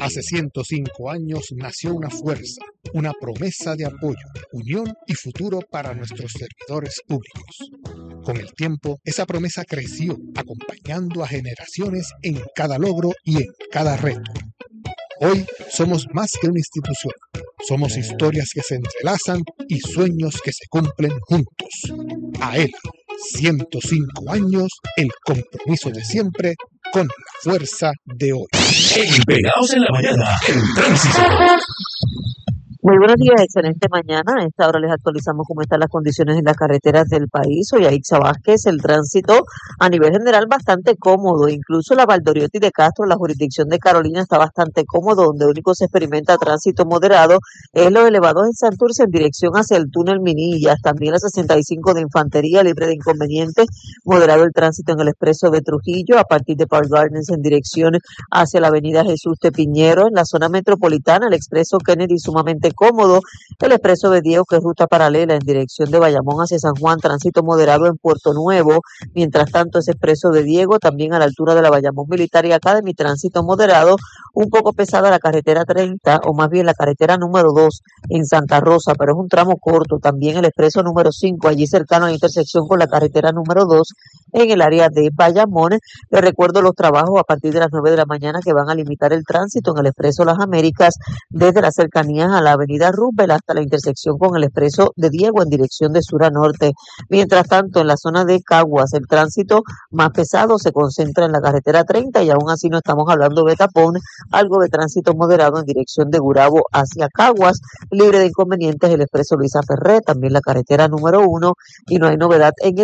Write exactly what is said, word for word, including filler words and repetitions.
Hace ciento cinco años nació una fuerza, una promesa de apoyo, unión y futuro para nuestros servidores públicos. Con el tiempo, esa promesa creció, acompañando a generaciones en cada logro y en cada reto. Hoy somos más que una institución. Somos historias que se entrelazan y sueños que se cumplen juntos. A él, ciento cinco años, el compromiso de siempre con la fuerza de hoy. En Pegados en la Mañana, el tránsito. Muy buenos días, excelente mañana. A esta hora les actualizamos cómo están las condiciones en las carreteras del país. Soy Aixa Vázquez. El tránsito a nivel general bastante cómodo. Incluso la Valdoriotti de Castro, la jurisdicción de Carolina, está bastante cómodo. Donde único se experimenta tránsito moderado es los elevados en Santurce en dirección hacia el túnel Minillas. También la sesenta y cinco de Infantería, libre de inconvenientes. Moderado el tránsito en el expreso de Trujillo a partir de Park Gardens en dirección hacia la avenida Jesús de Piñero. En la zona metropolitana, el expreso Kennedy sumamente cómodo, el expreso de Diego, que es ruta paralela en dirección de Bayamón hacia San Juan, tránsito moderado en Puerto Nuevo. Mientras tanto, ese expreso de Diego también a la altura de la Bayamón Militar y Academy, tránsito moderado, un poco pesada la carretera treinta, o más bien la carretera número dos en Santa Rosa, pero es un tramo corto. También el expreso número cinco, allí cercano a la intersección con la carretera número dos en el área de Bayamón. Les recuerdo los trabajos a partir de las nueve de la mañana que van a limitar el tránsito en el expreso Las Américas desde las cercanías a la avenida Roosevelt hasta la intersección con el expreso de Diego en dirección de sur a norte. Mientras tanto, en la zona de Caguas, el tránsito más pesado se concentra en la carretera treinta y aún así no estamos hablando de tapón, algo de tránsito moderado en dirección de Gurabo hacia Caguas, libre de inconvenientes el expreso Luisa Ferré, también la carretera número uno, y no hay novedad en el